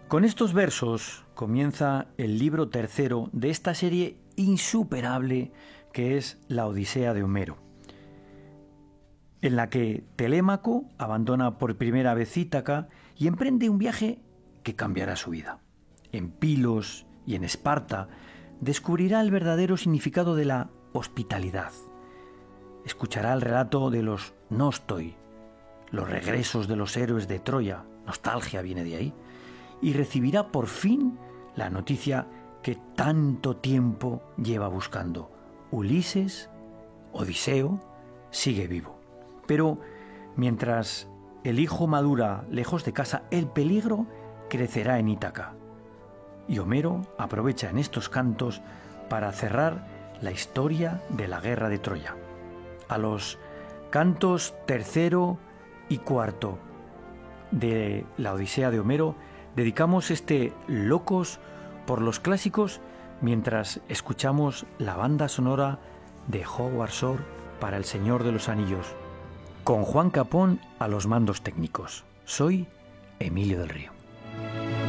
Con estos versos comienza el libro tercero de esta serie insuperable que es la Odisea de Homero, en la que Telémaco abandona por primera vez Ítaca y emprende un viaje que cambiará su vida. En Pilos y en Esparta descubrirá el verdadero significado de la hospitalidad. Escuchará el relato de los Nostoi, los regresos de los héroes de Troya, nostalgia viene de ahí, y recibirá por fin la noticia que tanto tiempo lleva buscando. Ulises, Odiseo, sigue vivo. Pero mientras el hijo madura lejos de casa, el peligro crecerá en Ítaca. Y Homero aprovecha en estos cantos para cerrar la historia de la guerra de Troya. A los cantos tercero y cuarto de la Odisea de Homero dedicamos este Locos por los clásicos mientras escuchamos la banda sonora de Howard Shore para El Señor de los Anillos, con Juan Capón a los mandos técnicos. Soy Emilio del Río.